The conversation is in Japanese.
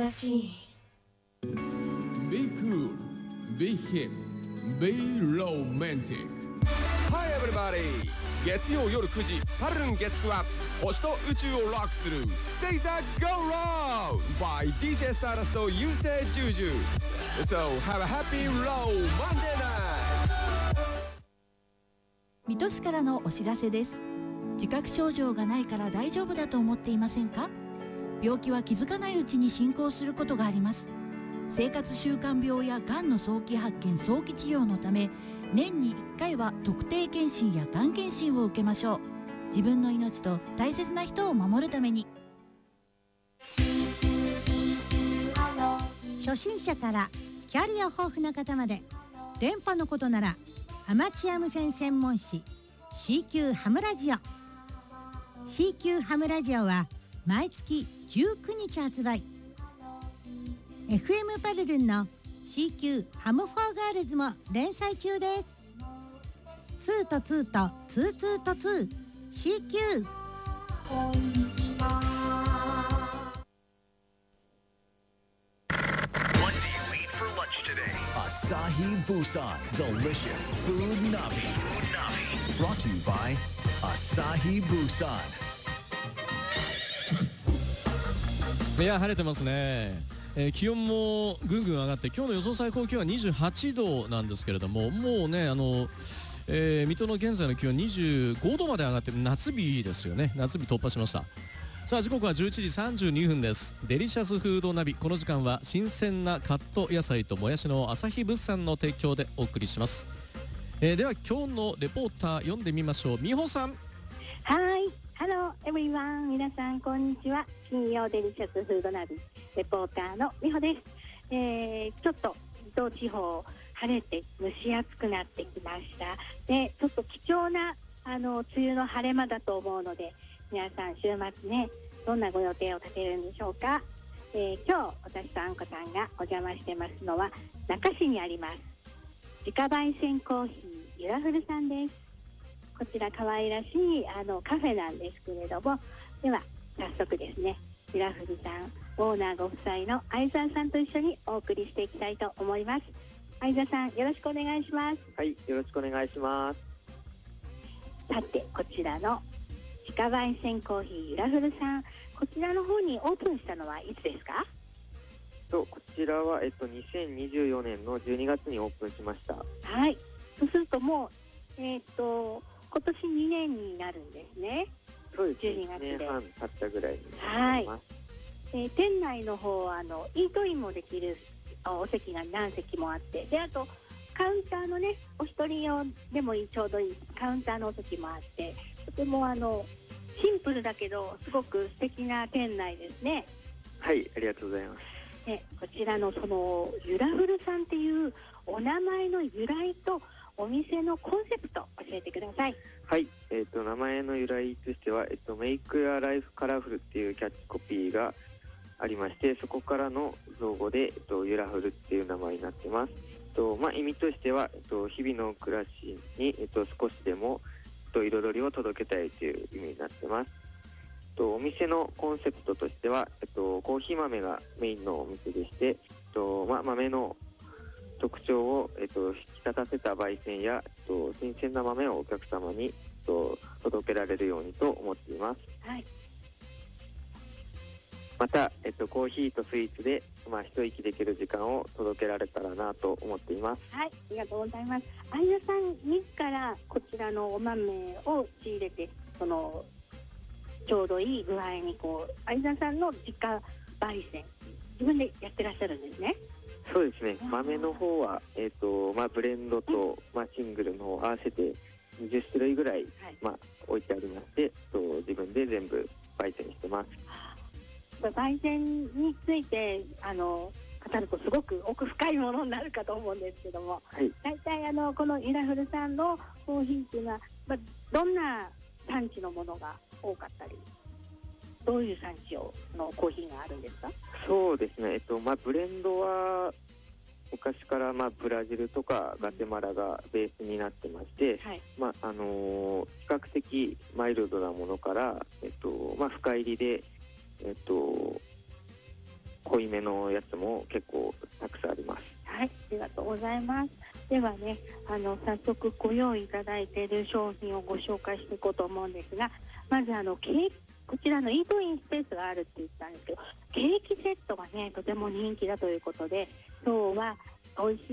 しい。 Be cool, be hip, be romantic. Hi everybody! 月曜夜9時パルルン月9は星と宇宙をロックする Say That Go Round by DJ Stardust と優勢ジュージュー So have a happy low Monday night! 水戸市からのお知らせです。自覚症状がないから大丈夫だと思っていませんか？病気は気づかないうちに進行することがあります。生活習慣病やがんの早期発見・早期治療のため、年に1回は特定健診やがん検診を受けましょう。自分の命と大切な人を守るために。 初心者からキャリア豊富な方まで、電波のことならアマチュア無線専門誌 CQ ハムラジオ。 CQ ハムラジオは毎月19日発売。 FM パルルンの CQ ハムフォーガールズも連載中です。2と2と22と2 CQ。 こんにちは。 What do you eat for lunch today? Asahi Busan Delicious Food Navi. Brought to you by Asahi Busan. いや晴れてますね。気温もぐんぐん上がって、今日の予想最高気温は28度なんですけれども、もうね水戸の現在の気温25度まで上がって夏日ですよね。夏日突破しました。さあ時刻は11時32分です。デリシャスフードナビ、この時間は新鮮なカット野菜ともやしの朝日物産の提供でお送りします。では今日のレポーター読んでみましょう。美穂さん。 はい、ハローエブリワン、皆さんこんにちは。金曜デリシャスフードナビレポーターの美穂です。ちょっと伊東地方晴れて蒸し暑くなってきました。で、ちょっと貴重な梅雨の晴れ間だと思うので、皆さん週末ね、どんなご予定を立てるんでしょうか。今日私とあんこさんがお邪魔してますのは中市にあります自家焙煎コーヒーゆらふるさんです。こちら可愛らしいカフェなんですけれども、では早速ですね、ゆらふるさんオーナーご夫妻の相沢さんと一緒にお送りしていきたいと思います。相沢さん、よろしくお願いします。 はい、よろしくお願いします。 さて、こちらの自家焙煎コーヒーゆらふるさん、こちらの方にオープンしたのはいつですか？ こちらは、2024年の12月にオープンしました。 はい、そうするともう、今年2年になるんですね。 そうですね、 12月で 1年半経ったぐらいにはなります。 店内の方イートインもできるお席が何席もあって、であとカウンターのね、お一人用でもちょうどいいカウンターのお席もあって、とてもシンプルだけどすごく素敵な店内ですね。 はい、ありがとうございます。 こちらのそのゆらふるさんっていうお名前の由来とお店のコンセプト教えてください。 はい、名前の由来としては、メイクやライフカラフルっていうキャッチコピーがありまして、そこからの造語で、ゆらふるっていう名前になってます。意味としては、日々の暮らしに、少しでも、彩りを届けたいという意味になってます。お店のコンセプトとしては、コーヒー豆がメインのお店でして、豆の特徴を、引き立たせた焙煎や、新鮮な豆をお客様に、届けられるようにと思っています。 はい、 また、コーヒーとスイーツで、一息できる時間を届けられたらなと思っています。 はい、ありがとうございます。相田さん自らこちらのお豆を仕入れて、ちょうどいい具合に相田さんの自家焙煎自分でやってらっしゃるんですね。 そうですね、豆の方は、ブレンドと、シングルの方合わせて20種類ぐらい、置いてありまして、自分で全部焙煎してます。 焙煎について語るとすごく奥深いものになるかと思うんですけども、 はい、 大体このゆらふるさんのコーヒーっていうのは、どんな産地のものが多かったり、どういう産地のコーヒーがあるんですか？ そうですね、ブレンドは昔からブラジルとかガテマラがベースになってまして、比較的マイルドなものから、深入りで、 濃いめのやつも結構たくさんあります。 はい、ありがとうございます。ではね、早速ご用意いただいている商品をご紹介していこうと思うんですが、まずこちらのイートインスペースがあるって言ったんですけど、ケーキセットがねとても人気だということで、今日は美味しい